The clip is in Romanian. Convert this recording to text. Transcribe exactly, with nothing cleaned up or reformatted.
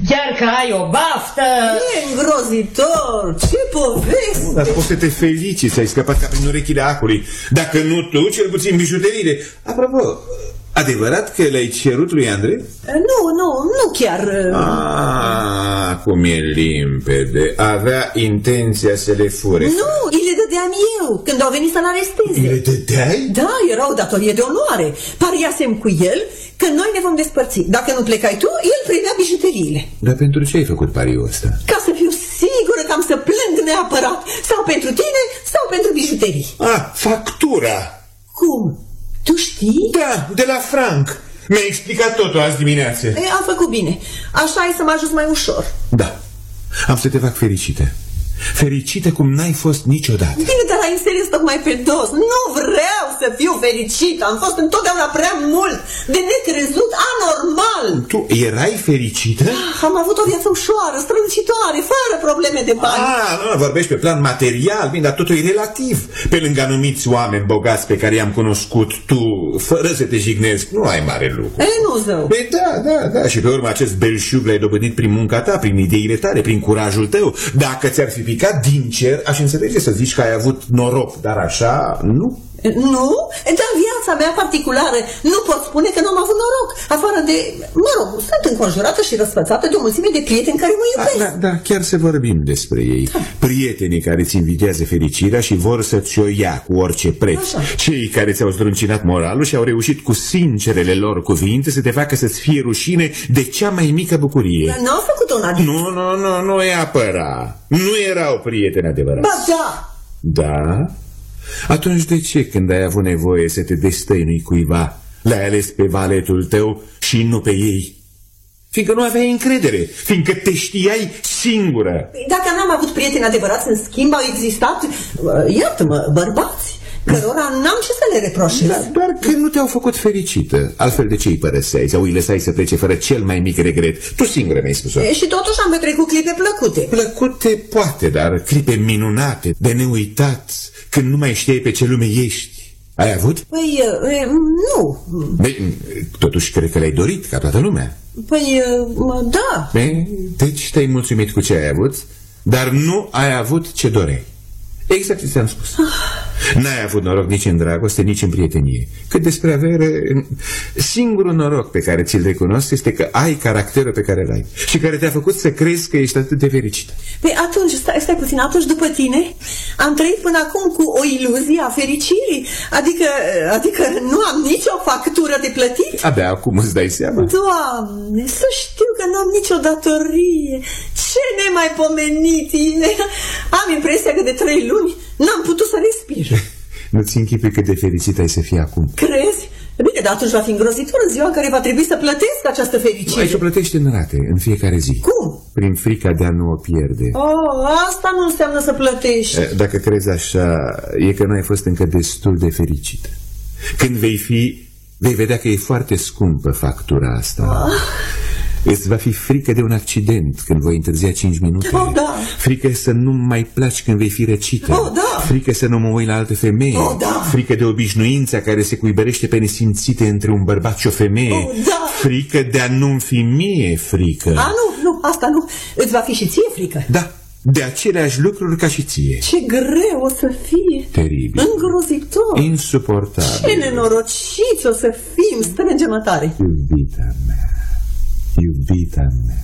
chiar că ai o baftă. E îngrozitor, ce poveste. Dar poți să te feliciți, ai scăpat ca prin urechile acului. Dacă nu tu, cel puțin bijuteriile. Apropo, adevărat că le-ai cerut lui Andrei? Nu, nu, nu chiar. Ah, cum e limpede. Avea intenția să le fure. Nu, îi le dădeam eu când au venit să-l aresteze. Le dădeai? Da, era o datorie de onoare. Pariasem cu el că noi ne vom despărți. Dacă nu plecai tu, el primea bijuteriile. Dar pentru ce ai făcut pariul ăsta? Ca să fiu sigură că am să plâng neapărat. Sau pentru tine, sau pentru bijuterii. Ah, factura. Cum? Tu știi? Da, de la Frank. Mi-a explicat totul azi dimineață. E, am făcut bine. Așa ai să mă ajut mai ușor. Da, am să te fac fericită. Fericită cum n-ai fost niciodată. Bine, dar ai înțeles tocmai pe dos. Nu vreau să fiu fericită. Am fost întotdeauna prea mult, de necrezut, anormal. Tu erai fericită? Am avut o viață ușoară, strălucitoare, fără probleme de bani. Ah, nu, vorbești pe plan material, bine, dar totul e relativ. Pe lângă anumiți oameni bogați pe care i-am cunoscut, tu, fără să te jignezi, nu ai mare lucru. E, nu, zău. Păi da, da, da, și pe urmă acest belșug l-ai dobândit prin munca ta, prin ideile tale, prin curajul tău. Dacă ți-ar fi picat din cer, aș înțelege să zici că ai avut noroc, dar așa, nu? Nu? Dar viața mea particulară nu pot spune că n-am avut noroc. Afară de, mă rog, sunt înconjurată și răsfățată de o mulțime de prieteni care mă iubesc. Da, da, chiar să vorbim despre ei. Da. Prietenii care ți invitează fericirea și vor să-ți o ia cu orice preț. Așa. Cei care ți-au zdruncinat moralul și au reușit cu sincerele lor cuvinte să te facă să-ți fie rușine de cea mai mică bucurie. Dar n-au făcut una de... Nu, nu, nu, nu e apăra. Nu erau prieteni adevărați. Ba da! Da? Atunci de ce, când ai avut nevoie să te destăinui cuiva, l-ai ales pe valetul tău și nu pe ei? Fiindcă nu aveai încredere, fiindcă te știai singură. Dacă n-am avut prieteni adevărați, în schimb, au existat, iartă-mă, bărbați, cărora n-am ce să le reproșez. Da, doar că nu te-au făcut fericită. Altfel de ce îi părăseai sau îi lăsai să plece fără cel mai mic regret? Tu singură mi-ai spus-o. Și totuși am petrecut clipe plăcute. Plăcute poate, dar clipe minunate, de neuitat, când nu mai știai pe ce lume ești. Ai avut? Păi, e, nu. Be, totuși cred că le-ai dorit, ca toată lumea. Păi, da. Be, deci te-ai mulțumit cu ce ai avut, dar nu ai avut ce doreai. Exact ce ți-am spus. N-ai avut noroc nici în dragoste, nici în prietenie. Cât despre avere, singurul noroc pe care ți-l recunosc este că ai caracterul pe care l-ai și care te-a făcut să crezi că ești atât de fericită. Păi atunci, stai, stai puțin, atunci după tine am trăit până acum cu o iluzie a fericirii. Adică, adică nu am nicio factură de plătit. Abia acum îți dai seama. Doamne, să știu că n-am nicio datorie. Ce nemaipomenit e. Am impresia că de trei luni n-am putut să respir. Nu-ți închipui cât de fericit ai să fii acum. Crezi? Bine, dar atunci va fi îngrozitor în ziua în care va trebui să plătesc această fericire. Ai să plătești în rate, în fiecare zi. Cum? Prin frica de a nu o pierde. Oh, asta nu înseamnă să plătești. Dacă crezi așa, e că nu ai fost încă destul de fericit. Când vei fi, vei vedea că e foarte scumpă factura asta. Ah. Îți va fi frică de un accident când voi întârzia cinci minute. Oh, da. Frică să nu mai placi când vei fi răcită. Oh, da. Frică să nu mă uit la altă femeie. Oh, da. Frică de obișnuința care se cuibărește pe nesimțite între un bărbat și o femeie. Oh, da. Frică de a nu-mi fi mie frică. A, nu, nu, asta nu. Îți va fi și ție frică. Da, de aceleași lucruri ca și ție. Ce greu o să fie. Teribil. Îngrozitor. Insuportabil. Ce nenorociți o să fim. Strângem-o tare. Iubita mea, iubita mea.